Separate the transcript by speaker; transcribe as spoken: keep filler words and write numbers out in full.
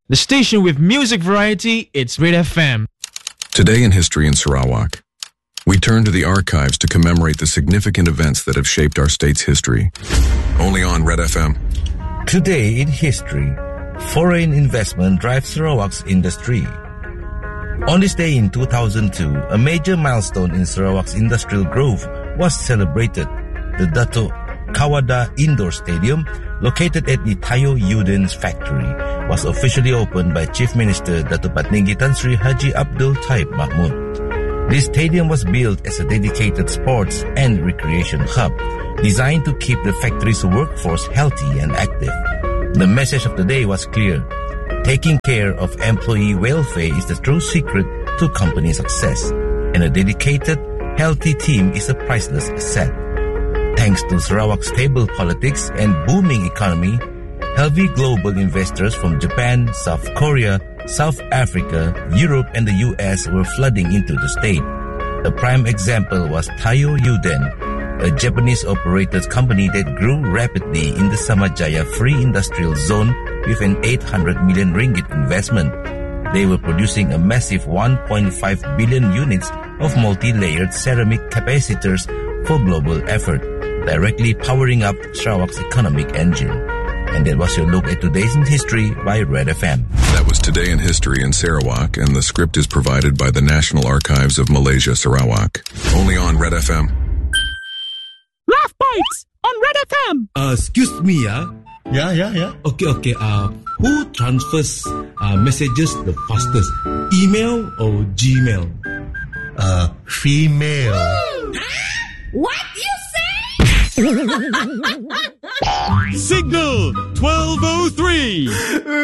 Speaker 1: The station with music variety, it's Red F M.
Speaker 2: Today in History in Sarawak, we turn to the archives to commemorate the significant events that have shaped our state's history. Only on Red F M.
Speaker 3: Today in History, foreign investment drives Sarawak's industry. On this day in two thousand two, a major milestone in Sarawak's industrial growth was celebrated. The Dato' Kawada Indoor Stadium, located at the Tayo Uden's factory, was officially opened by Chief Minister Dato' Patninggi Tan Sri Haji Abdul Taib Mahmud. This stadium was built as a dedicated sports and recreation hub, designed to keep the factory's workforce healthy and active. The message of the day was clear. Taking care of employee welfare is the true secret to company success, and a dedicated, healthy team is a priceless asset. Thanks to Sarawak's stable politics and booming economy, heavy global investors from Japan, South Korea, South Africa, Europe, and the U S were flooding into the state. A prime example was Tayo Uden, a Japanese-operated company that grew rapidly in the Samajaya Free Industrial Zone with an eight hundred million ringgit investment. They were producing a massive one point five billion units of multi-layered ceramic capacitors for global effort, directly powering up Sarawak's economic engine. And that was your look at today's in history by Red F M.
Speaker 2: That was Today in History in Sarawak, and the script is provided by the National Archives of Malaysia, Sarawak. Only on Red F M.
Speaker 4: Laugh Bites on Red F M.
Speaker 5: Uh, excuse me, yeah?
Speaker 6: Yeah, yeah, yeah.
Speaker 5: Okay, okay. Uh, who transfers uh, messages the fastest? Email or Gmail?
Speaker 6: Uh, female.
Speaker 4: What you say?
Speaker 7: Signal twelve oh three.